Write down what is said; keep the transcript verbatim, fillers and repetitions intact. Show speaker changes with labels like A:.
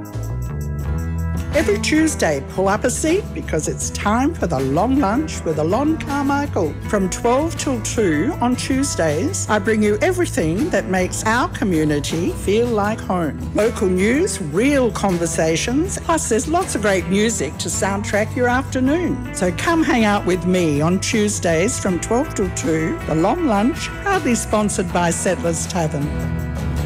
A: Every Tuesday, pull up a seat because it's time for the Long Lunch with Alon Carmichael. From twelve till two on Tuesdays, I bring you everything that makes our community feel like home. Local news, real conversations, plus there's lots of great music to soundtrack your afternoon. So come hang out with me on Tuesdays from twelve till two. The Long Lunch, proudly sponsored by Settlers Tavern.